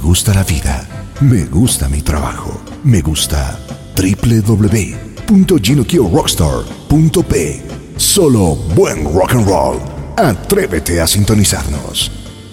gusta la vida. Me gusta mi trabajo. Me gusta www.GinoKioRockstar.p. Solo buen rock and roll. Atrévete a sintonizarnos.